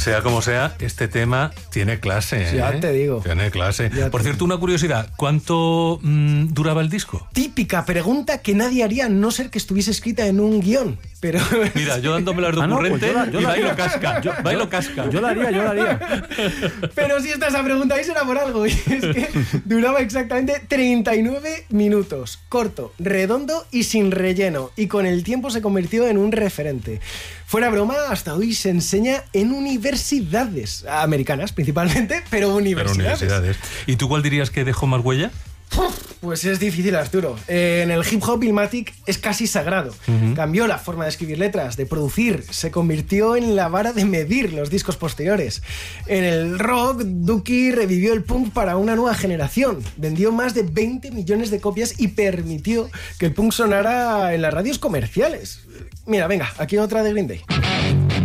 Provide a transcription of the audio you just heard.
Sea como sea, este tema tiene clase. Ya te digo. Tiene clase. Por cierto, una curiosidad, ¿cuánto duraba el disco? Típica pregunta que nadie haría a no ser que estuviese escrita en un guión. Pero mira, yo dándome las de ocurrente y bailo casca. Bailo casca. Yo la haría. Pero si está esa pregunta ahí será por algo. Y es que duraba exactamente 39 minutos. Corto, redondo y sin relleno. Y con el tiempo se convirtió en un referente. Fuera broma, hasta hoy se enseña en universidades americanas principalmente, pero universidades. ¿Y tú cuál dirías que dejó más huella? Pues es difícil, Arturo. En el hip hop, Illmatic es casi sagrado. Cambió la forma de escribir letras, de producir. Se convirtió en la vara de medir los discos posteriores. En el rock, Dookie revivió el punk para una nueva generación. Vendió más de 20 millones de copias y permitió que el punk sonara en las radios comerciales. Mira, venga, aquí otra de Green Day.